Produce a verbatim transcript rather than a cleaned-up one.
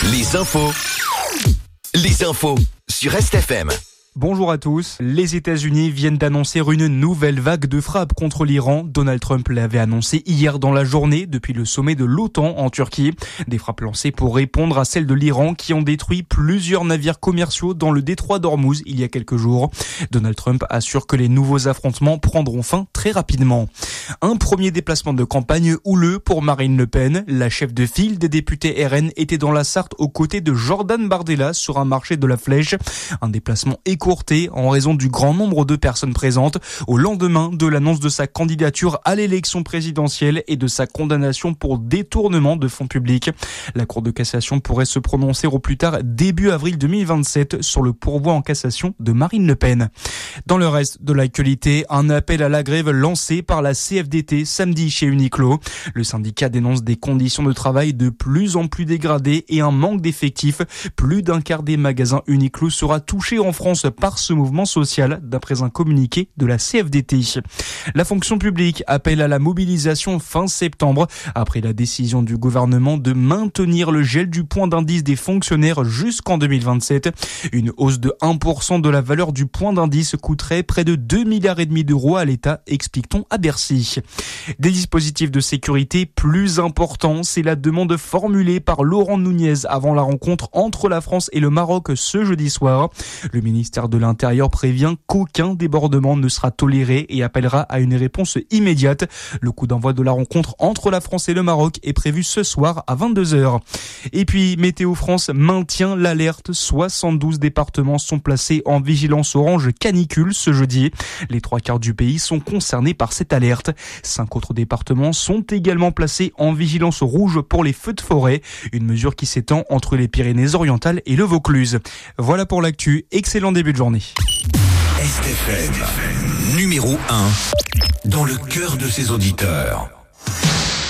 Les infos. Les infos sur Est F M. Bonjour à tous. Les États-Unis viennent d'annoncer une nouvelle vague de frappes contre l'Iran. Donald Trump l'avait annoncé hier dans la journée depuis le sommet de l'OTAN en Turquie. Des frappes lancées pour répondre à celles de l'Iran qui ont détruit plusieurs navires commerciaux dans le détroit d'Ormuz il y a quelques jours. Donald Trump assure que les nouveaux affrontements prendront fin très rapidement. Un premier déplacement de campagne houleux pour Marine Le Pen. La chef de file des députés R N était dans la Sarthe aux côtés de Jordan Bardella sur un marché de la Flèche. Un déplacement écourté en raison du grand nombre de personnes présentes au lendemain de l'annonce de sa candidature à l'élection présidentielle et de sa condamnation pour détournement de fonds publics. La Cour de cassation pourrait se prononcer au plus tard début avril deux mille vingt-sept sur le pourvoi en cassation de Marine Le Pen. Dans le reste de l'actualité, un appel à la grève lancé par la C F D T samedi chez Uniqlo. Le syndicat dénonce des conditions de travail de plus en plus dégradées et un manque d'effectifs. Plus d'un quart des magasins Uniqlo sera touché en France par ce mouvement social, d'après un communiqué de la C F D T. La fonction publique appelle à la mobilisation fin septembre, après la décision du gouvernement de maintenir le gel du point d'indice des fonctionnaires jusqu'en deux mille vingt-sept. Une hausse de un pour cent de la valeur du point d'indice coûterait près de deux milliards et demi d'euros à l'État, explique-t-on à Bercy. Des dispositifs de sécurité plus importants, c'est la demande formulée par Laurent Nunez avant la rencontre entre la France et le Maroc ce jeudi soir. Le ministère de l'Intérieur prévient qu'aucun débordement ne sera toléré et appellera à une réponse immédiate. Le coup d'envoi de la rencontre entre la France et le Maroc est prévu ce soir à vingt-deux heures. Et puis, Météo France maintient l'alerte. soixante-douze départements sont placés en vigilance orange canicule ce jeudi. Les trois quarts du pays sont concernés par cette alerte. Cinq autres départements sont également placés en vigilance rouge pour les feux de forêt. Une mesure qui s'étend entre les Pyrénées-Orientales et le Vaucluse. Voilà pour l'actu. Excellent début de journée. Est F M, numéro un, dans le cœur de ses auditeurs.